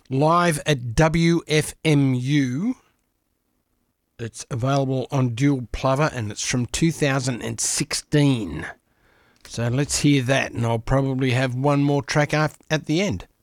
live at WFMU. It's available on Dual Plover and it's from 2016. So let's hear that, and I'll probably have one more track at the end.